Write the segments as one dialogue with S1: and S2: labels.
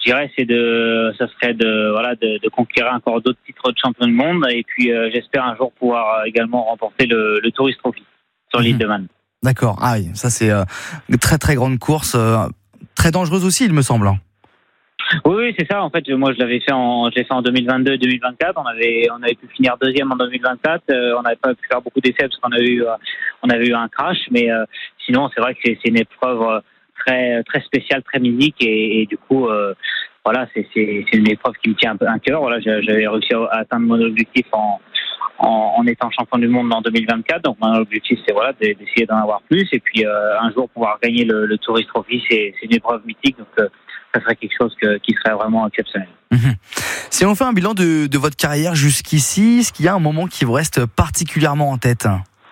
S1: dirais, ça serait de conquérir encore d'autres titres de champion du monde. Et puis, j'espère un jour pouvoir également remporter le Tourist Trophy sur l'île de Man.
S2: D'accord. Ah oui, ça c'est une très très grande course, très dangereuse aussi, il me semble.
S1: Oui, c'est ça. En fait, moi, je l'ai fait en 2022-2024. On avait pu finir deuxième en 2024. On n'avait pas pu faire beaucoup d'essais parce qu'on avait eu un crash. Mais sinon, c'est vrai que c'est une épreuve très très spéciale, très mythique. Et du coup, c'est une épreuve qui me tient un peu à cœur. Voilà, j'avais réussi à atteindre mon objectif en étant champion du monde en 2024. Donc, mon objectif, c'est d'essayer d'en avoir plus. Et puis, un jour, pouvoir gagner le Tourist Trophy, c'est une épreuve mythique. Donc, ça serait quelque chose qui serait vraiment exceptionnel.
S2: Si on fait un bilan de votre carrière jusqu'ici, est-ce qu'il y a un moment qui vous reste particulièrement en tête ?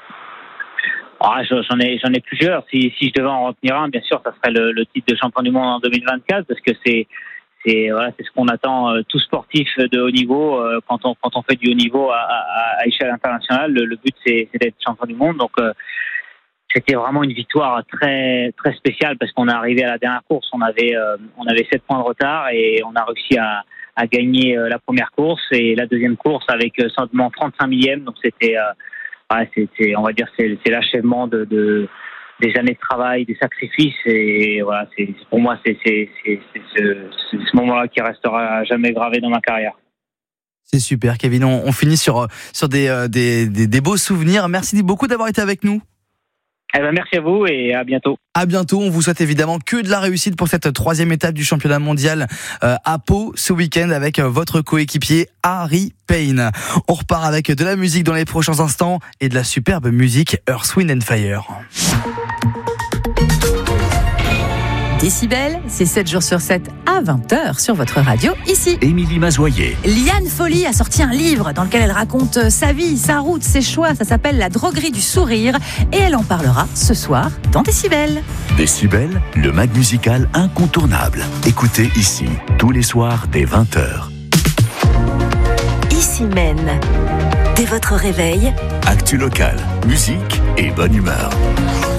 S1: J'en ai plusieurs. Si je devais en retenir un, bien sûr, ça serait le titre de champion du monde en 2024, parce que c'est ce qu'on attend tout sportif de haut niveau. Quand on fait du haut niveau à échelle internationale, le but c'est d'être champion du monde. Donc c'était vraiment une victoire très très spéciale, parce qu'on est arrivé à la dernière course, on avait 7 points de retard et on a réussi à gagner la première course et la deuxième course avec seulement 35 millièmes. Donc c'était on va dire c'est l'achèvement des années de travail, des sacrifices, et voilà, pour moi c'est ce moment-là qui restera jamais gravé dans ma carrière.
S2: C'est super, Kevin. On finit sur des beaux souvenirs. Merci beaucoup d'avoir été avec nous.
S1: Merci à vous et à bientôt.
S2: À bientôt. On vous souhaite évidemment que de la réussite pour cette 3e étape du championnat mondial à Pau ce week-end avec votre coéquipier Harry Payne. On repart avec de la musique dans les prochains instants et de la superbe musique Earth, Wind & Fire.
S3: Décibel, c'est 7 jours sur 7 à 20h sur votre radio, ici.
S4: Émilie Mazoyer.
S3: Liane Folly a sorti un livre dans lequel elle raconte sa vie, sa route, ses choix. Ça s'appelle La droguerie du sourire et elle en parlera ce soir dans Décibel.
S4: Décibel, le mag musical incontournable. Écoutez ici, tous les soirs dès 20h.
S5: Ici mène. Dès votre réveil,
S4: Actu local, musique et bonne humeur.